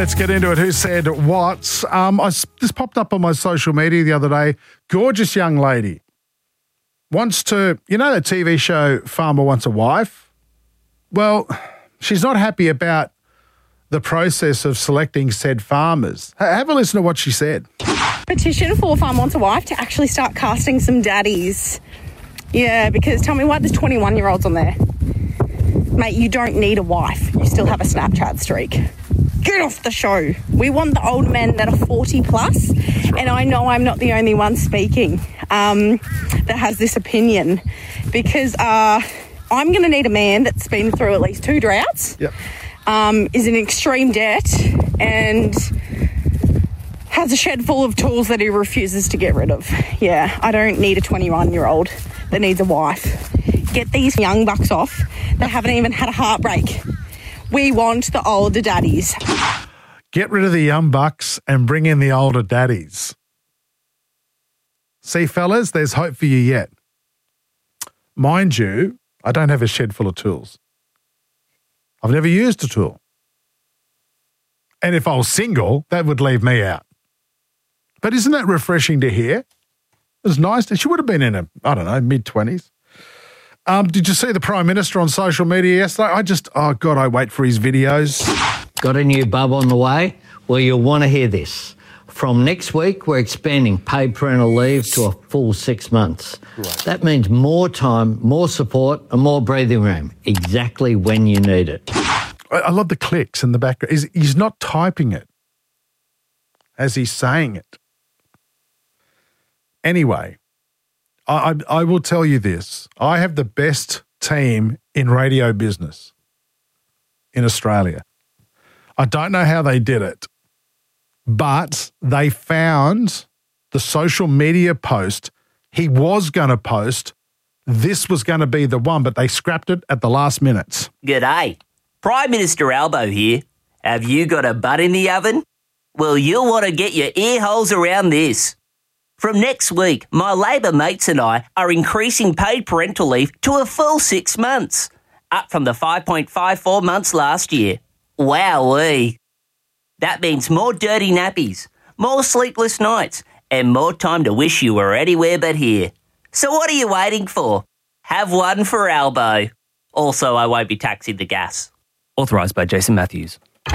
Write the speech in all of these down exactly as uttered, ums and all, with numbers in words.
Let's get into it. Who said what? Um, I, this popped up on my social media the other day. Gorgeous young lady wants to, you know the T V show Farmer Wants a Wife? Well, she's not happy about the process of selecting said farmers. Ha- Have a listen to what she said. Petition for Farmer Wants a Wife to actually start casting some daddies. Yeah, because tell me what, there's twenty-one-year-olds on there. Mate, you don't need a wife. You still have a Snapchat streak. Get off the show. We want the old men that are forty plus, right. And I know I'm not the only one speaking um, that has this opinion, because uh, I'm going to need a man that's been through at least two droughts, yep. um, is in extreme debt, and has a shed full of tools that he refuses to get rid of. Yeah, I don't need a twenty-one-year-old that needs a wife. Get these young bucks off that haven't even had a heartbreak. We want the older daddies. Get rid of the young bucks and bring in the older daddies. See, fellas, there's hope for you yet. Mind you, I don't have a shed full of tools. I've never used a tool. And if I was single, that would leave me out. But isn't that refreshing to hear? It was nice. She would have been in her, I don't know, mid-twenties. Um, did you see the Prime Minister on social media yesterday? I just, oh, God, I wait for his videos. Got a new bub on the way? Well, you'll want to hear this. From next week, we're expanding paid parental leave to a full six months. Right. That means more time, more support and more breathing room, exactly when you need it. I, I love the clicks in the background. He's, he's not typing it as he's saying it. Anyway, I, I, I will tell you this. I have the best team in radio business in Australia. I don't know how they did it, but they found the social media post he was going to post. This was going to be the one, but they scrapped it at the last minute. G'day. Prime Minister Albo here. Have you got a butt in the oven? Well, you'll want to get your ear holes around this. From next week, my Labor mates and I are increasing paid parental leave to a full six months, up from the five point five four months last year. Wowee. That means more dirty nappies, more sleepless nights, and more time to wish you were anywhere but here. So what are you waiting for? Have one for Albo. Also, I won't be taxing the gas. Authorised by Jason Matthews.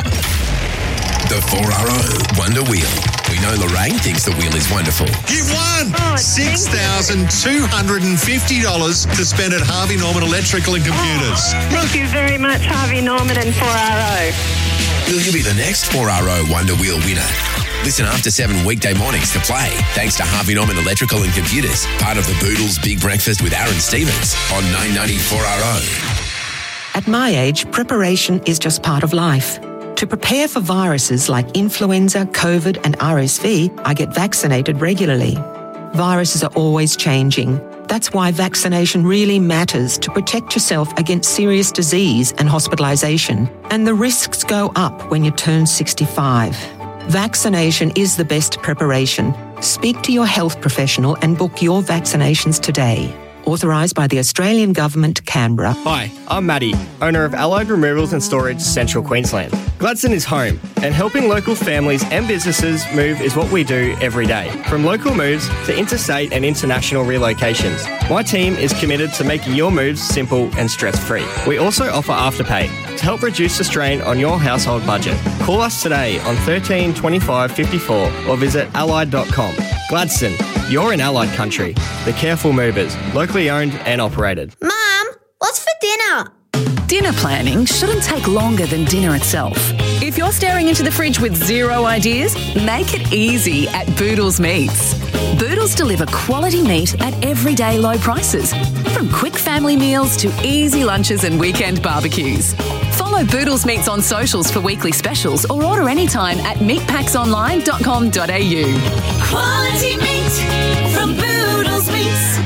The four R O Wonder Wheel. We know Lorraine thinks the wheel is wonderful. You've won Oh, six thousand two hundred fifty dollars to spend at Harvey Norman Electrical and Computers. Oh, thank you very much, Harvey Norman and four R O. Will you be the next four R O Wonder Wheel winner? Listen after seven weekday mornings to play, thanks to Harvey Norman Electrical and Computers, part of the Boodles Big Breakfast with Aaron Stevens on nine ninety four R O. At my age, preparation is just part of life. To prepare for viruses like influenza, COVID and R S V, I get vaccinated regularly. Viruses are always changing. That's why vaccination really matters to protect yourself against serious disease and hospitalisation. And the risks go up when you turn sixty-five. Vaccination is the best preparation. Speak to your health professional and book your vaccinations today. Authorised by the Australian Government, Canberra. Hi, I'm Matty, owner of Allied Removals and Storage, Central Queensland. Gladstone is home, and helping local families and businesses move is what we do every day. From local moves to interstate and international relocations, my team is committed to making your moves simple and stress-free. We also offer Afterpay to help reduce the strain on your household budget. Call us today on thirteen twenty-five fifty-four or visit allied dot com. Gladstone, you're in Allied country. The Careful Movers, locally owned and operated. Mum, what's for dinner? Dinner planning shouldn't take longer than dinner itself. If you're staring into the fridge with zero ideas, make it easy at Boodles Meats. Boodles deliver quality meat at everyday low prices, from quick family meals to easy lunches and weekend barbecues. Follow Boodles Meats on socials for weekly specials or order anytime at meat packs online dot com dot a u. Quality meat from Boodles Meats.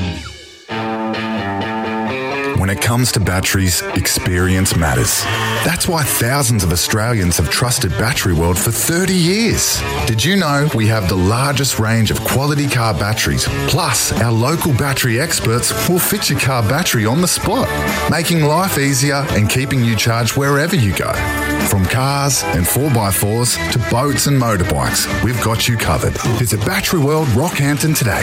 When it comes to batteries, experience matters. That's why thousands of Australians have trusted Battery World for thirty years. Did you know we have the largest range of quality car batteries? Plus, our local battery experts will fit your car battery on the spot, making life easier and keeping you charged wherever you go. From cars and four by fours to boats and motorbikes, we've got you covered. Visit Battery World Rockhampton today.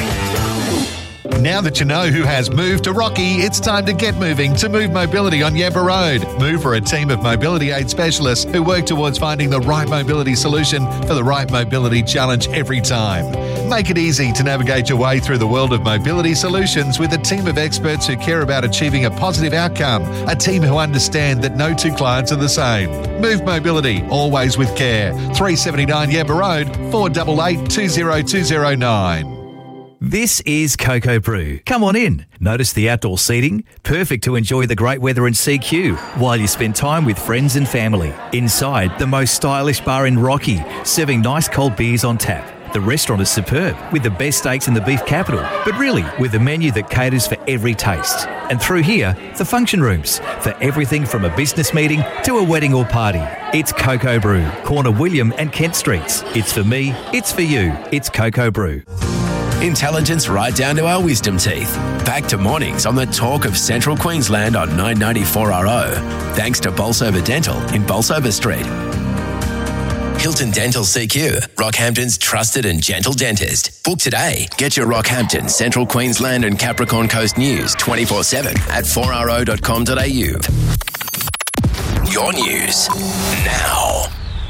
Now that you know who has moved to Rocky, it's time to get moving to Move Mobility on Yabba Road. Move are a team of mobility aid specialists who work towards finding the right mobility solution for the right mobility challenge every time. Make it easy to navigate your way through the world of mobility solutions with a team of experts who care about achieving a positive outcome, a team who understand that no two clients are the same. Move Mobility, always with care. three seventy-nine Yabba Road, four eight eight, two zero two zero nine. This is Cocoa Brew. Come on in. Notice the outdoor seating, perfect to enjoy the great weather in C Q while you spend time with friends and family. Inside, the most stylish bar in Rocky, serving nice cold beers on tap. The restaurant is superb, with the best steaks in the beef capital, but really with a menu that caters for every taste. And through here, the function rooms, for everything from a business meeting to a wedding or party. It's Cocoa Brew, corner William and Kent Streets. It's for me, it's for you, it's Cocoa Brew. Intelligence right down to our wisdom teeth. Back to mornings on the talk of Central Queensland on nine ninety-four R O. Thanks to Bolsover Dental in Bolsover Street. Hilton Dental C Q, Rockhampton's trusted and gentle dentist. Book today. Get your Rockhampton, Central Queensland and Capricorn Coast news twenty-four seven at four r o dot com dot a u. Your news now.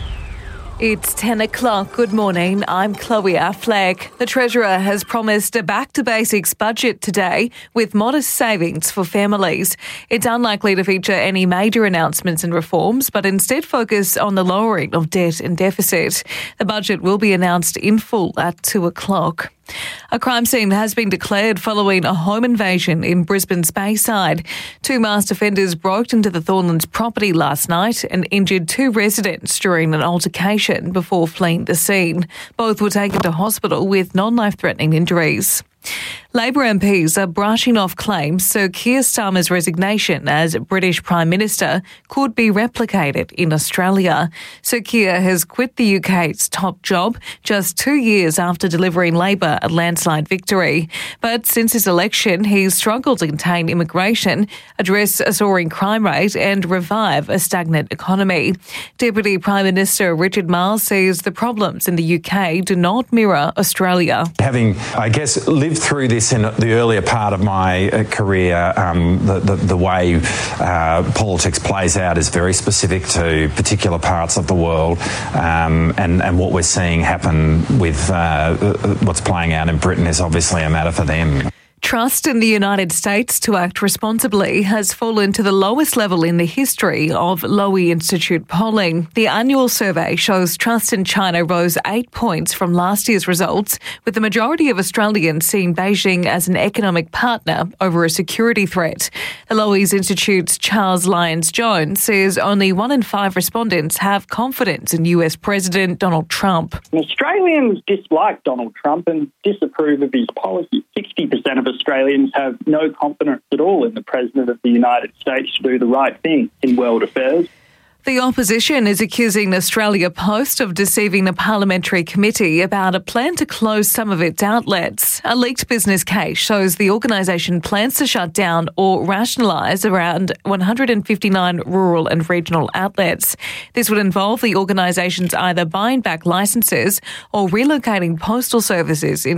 It's ten o'clock. Good morning. I'm Chloe Affleck. The Treasurer has promised a back-to-basics budget today with modest savings for families. It's unlikely to feature any major announcements and reforms, but instead focus on the lowering of debt and deficit. The budget will be announced in full at two o'clock. A crime scene has been declared following a home invasion in Brisbane's Bayside. Two masked offenders broke into the Thornlands property last night and injured two residents during an altercation before fleeing the scene. Both were taken to hospital with non-life-threatening injuries. Labor M Ps are brushing off claims Sir Keir Starmer's resignation as British Prime Minister could be replicated in Australia. Sir Keir has quit the U K's top job just two years after delivering Labor a landslide victory. But since his election, he's struggled to contain immigration, address a soaring crime rate and revive a stagnant economy. Deputy Prime Minister Richard Marles says the problems in the U K do not mirror Australia. Having, I guess, lived through this in the earlier part of my uh, career, um, the, the, the way uh, politics plays out is very specific to particular parts of the world, um, and, and what we're seeing happen with uh, what's playing out in Britain is obviously a matter for them. Trust in the United States to act responsibly has fallen to the lowest level in the history of Lowy Institute polling. The annual survey shows trust in China rose eight points from last year's results, with the majority of Australians seeing Beijing as an economic partner over a security threat. The Lowy Institute's Charles Lyons-Jones says only one in five respondents have confidence in U S President Donald Trump. Australians dislike Donald Trump and disapprove of his policies. sixty percent of Australians have no confidence at all in the President of the United States to do the right thing in world affairs. The opposition is accusing Australia Post of deceiving a parliamentary committee about a plan to close some of its outlets. A leaked business case shows the organisation plans to shut down or rationalise around one hundred fifty-nine rural and regional outlets. This would involve the organisations either buying back licences or relocating postal services into